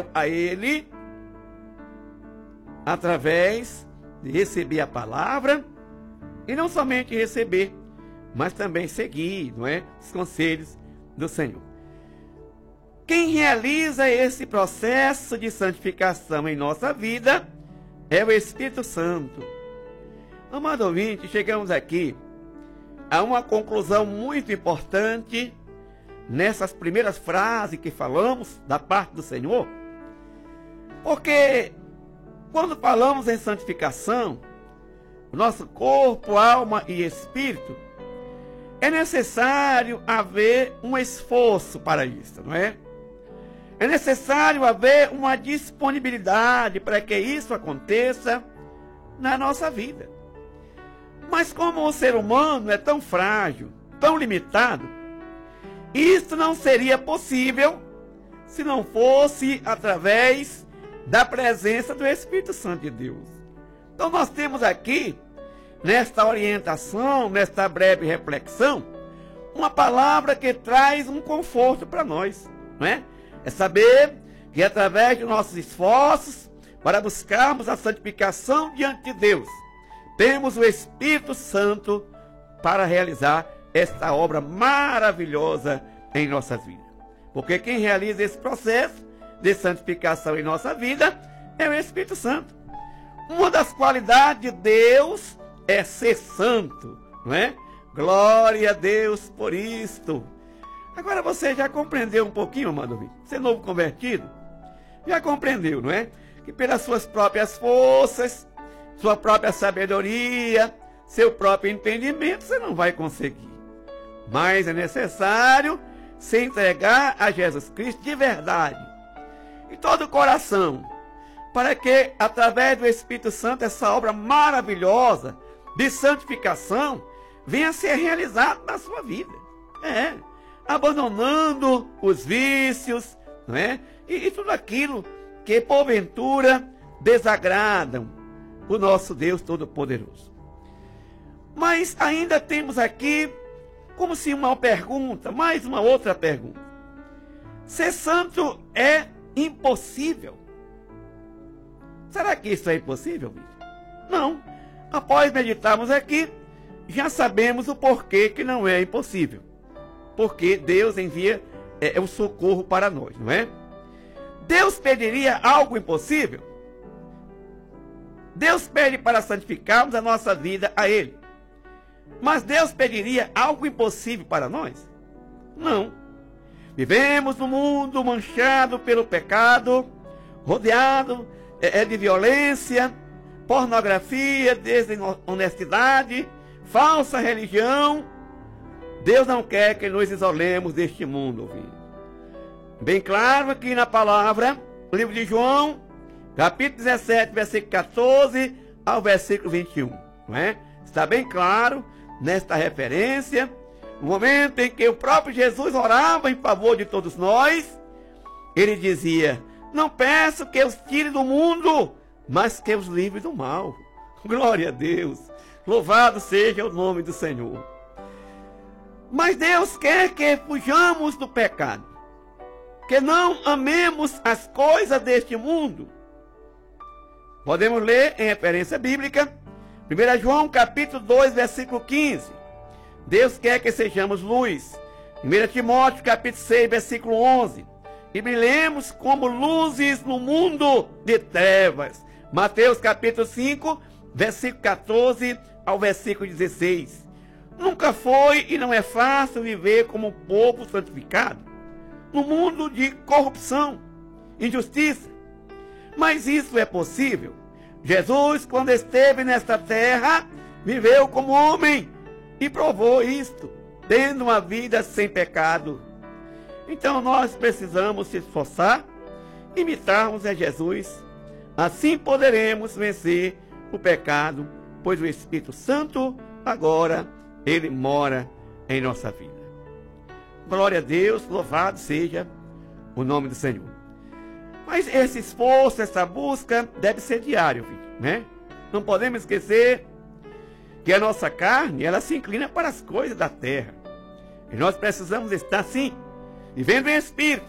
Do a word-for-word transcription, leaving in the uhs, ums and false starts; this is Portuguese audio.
a Ele através de receber a palavra e não somente receber, mas também seguir, não é, os conselhos do Senhor. Quem realiza esse processo de santificação em nossa vida é o Espírito Santo. Amado ouvinte, chegamos aqui a uma conclusão muito importante nessas primeiras frases que falamos da parte do Senhor, porque quando falamos em santificação, nosso corpo, alma e espírito, é necessário haver um esforço para isso, não é? É necessário haver uma disponibilidade para que isso aconteça na nossa vida. Mas como o ser humano é tão frágil, tão limitado, isso não seria possível se não fosse através da presença do Espírito Santo de Deus. Então nós temos aqui, nesta orientação, nesta breve reflexão, uma palavra que traz um conforto para nós, não é? É saber que através de nossos esforços para buscarmos a santificação diante de Deus, temos o Espírito Santo para realizar esta obra maravilhosa em nossas vidas. Porque quem realiza esse processo de santificação em nossa vida é o Espírito Santo. Uma das qualidades de Deus é ser santo, não é? Glória a Deus por isto. Agora você já compreendeu um pouquinho, amado ouvinte? Você é novo convertido? Já compreendeu, não é? Que pelas suas próprias forças, sua própria sabedoria, seu próprio entendimento, você não vai conseguir. Mas é necessário se entregar a Jesus Cristo de verdade, em todo o coração, para que, através do Espírito Santo, essa obra maravilhosa de santificação venha a ser realizada na sua vida. É, abandonando os vícios, não é? E, e tudo aquilo que, porventura, desagradam o nosso Deus Todo-Poderoso. Mas ainda temos aqui, como se uma pergunta, mais uma outra pergunta. Ser santo é impossível? Será que isso é impossível, Vítor? Não. Após meditarmos aqui, já sabemos o porquê que não é impossível. Porque Deus envia é, o socorro para nós, não é? Deus pediria algo impossível? Deus pede para santificarmos a nossa vida a Ele. Mas Deus pediria algo impossível para nós? Não. Vivemos num mundo manchado pelo pecado, rodeado é, de violência, pornografia, desonestidade, falsa religião. Deus não quer que nos isolemos deste mundo, ouvindo. Bem claro aqui na palavra, no livro de João, capítulo dezessete, versículo quatorze ao versículo vinte e um. Não é? Está bem claro nesta referência, no momento em que o próprio Jesus orava em favor de todos nós, ele dizia: não peço que os tire do mundo, mas que os livre do mal. Glória a Deus, louvado seja o nome do Senhor. Mas Deus quer que fujamos do pecado, que não amemos as coisas deste mundo. Podemos ler em referência bíblica, primeiro João capítulo dois, versículo quinze. Deus quer que sejamos luz. primeiro Timóteo capítulo seis, versículo onze. E brilhemos como luzes no mundo de trevas. Mateus capítulo cinco, versículo quatorze ao versículo dezesseis. Nunca foi e não é fácil viver como um povo santificado no mundo de corrupção, injustiça. Mas isso é possível. Jesus, quando esteve nesta terra, viveu como homem e provou isto, tendo uma vida sem pecado. Então nós precisamos se esforçar, imitarmos a Jesus. Assim poderemos vencer o pecado, pois o Espírito Santo agora ele mora em nossa vida. Glória a Deus, louvado seja o nome do Senhor. Mas esse esforço, essa busca deve ser diário, filho, né? Não podemos esquecer que a nossa carne, ela se inclina para as coisas da terra. E nós precisamos estar, sim, vivendo em espírito,